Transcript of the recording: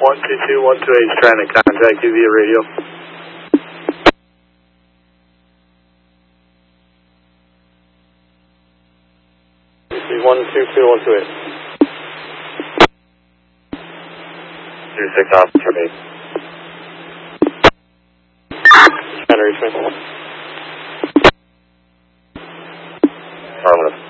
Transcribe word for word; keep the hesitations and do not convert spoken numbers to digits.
one two two, one two eight is trying to contact you via radio. one two two, one two eight. two six officer me. Trying to reach me. Affirmative.